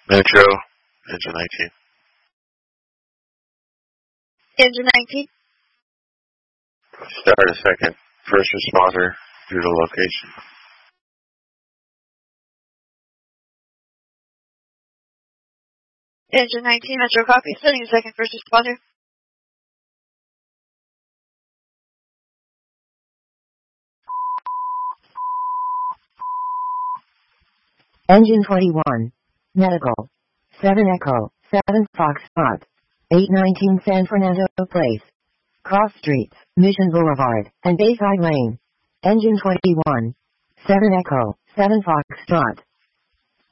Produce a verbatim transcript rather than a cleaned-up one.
Metro, engine nineteen. Engine nineteen. Start a second. First responder due to location. Engine nineteen, Metro copy. Sending a second first responder. Engine twenty-one. Medical. seven Echo. seven Foxtrot. eight nineteen San Fernando Place. Cross Streets, Mission Boulevard, and Bayside Lane. Engine twenty-one. seven Echo. seven Foxtrot.